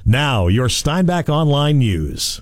Now, your Steinbach Online News.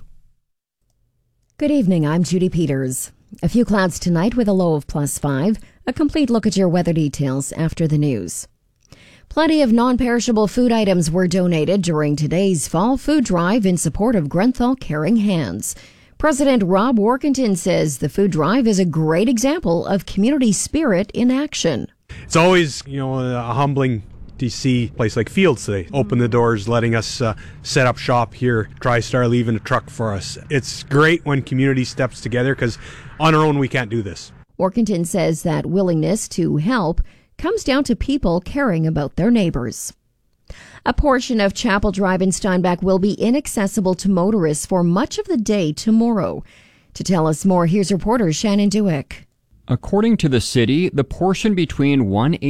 Good evening, I'm Judy Peters. A few clouds tonight with a low of +5. A complete look at your weather details after the news. Plenty of non-perishable food items were donated during today's fall food drive in support of Grenthal Caring Hands. President Rob Workington says the food drive is a great example of community spirit in action. It's always, a humbling to see a place like Fields today open the doors, letting us set up shop here. TriStar leaving a truck for us. It's great when community steps together because on our own we can't do this. Workington says that willingness to help comes down to people caring about their neighbors. A portion of Chapel Drive in Steinbach will be inaccessible to motorists for much of the day tomorrow. To tell us more, here's reporter Shannon Dewick. According to the city, the portion between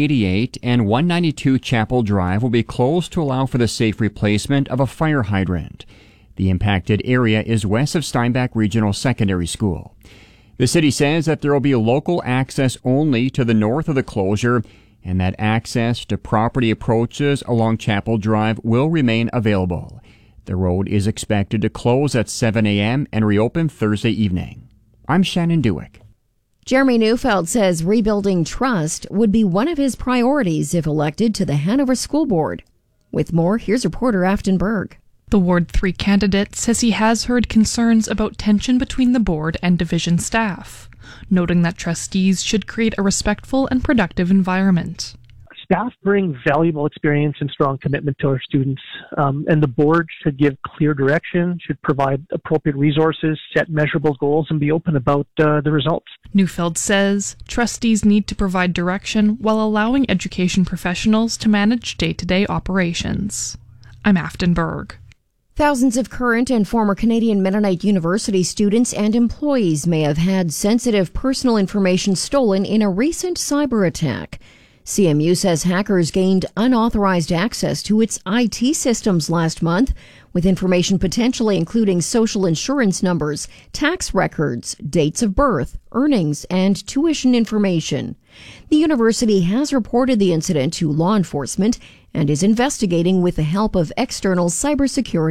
188 and 192 Chapel Drive will be closed to allow for the safe replacement of a fire hydrant. The impacted area is west of Steinbach Regional Secondary School. The city says that there will be local access only to the north of the closure and that access to property approaches along Chapel Drive will remain available. The road is expected to close at 7 a.m. and reopen Thursday evening. I'm Shannon Dewick. Jeremy Neufeld says rebuilding trust would be one of his priorities if elected to the Hanover School Board. With more, here's reporter Afton Berg. The Ward 3 candidate says he has heard concerns about tension between the board and division staff, noting that trustees should create a respectful and productive environment. Staff bring valuable experience and strong commitment to our students, and the board should give clear direction, should provide appropriate resources, set measurable goals, and be open about the results. Neufeld says trustees need to provide direction while allowing education professionals to manage day-to-day operations. I'm Afton Berg. Thousands of current and former Canadian Mennonite University students and employees may have had sensitive personal information stolen in a recent cyber attack. CMU says hackers gained unauthorized access to its IT systems last month, with information potentially including social insurance numbers, tax records, dates of birth, earnings, and tuition information. The university has reported the incident to law enforcement and is investigating with the help of external cybersecurity